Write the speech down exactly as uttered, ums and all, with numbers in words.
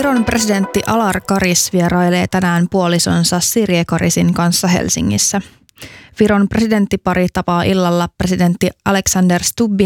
Viron presidentti Alar Karis vierailee tänään puolisonsa Sirje Karisin kanssa Helsingissä. Viron presidenttipari tapaa illalla presidentti Alexander Stubbin